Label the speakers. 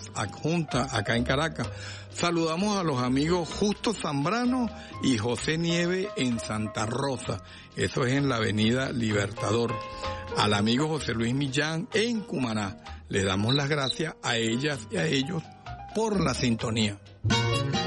Speaker 1: adjunta acá en Caracas. Saludamos a los amigos Justo Zambrano y José Nieve en Santa Rosa. Eso es en la avenida Libertador. Al amigo José Luis Millán en Cumaná. Les damos las gracias a ellas y a ellos por la sintonía.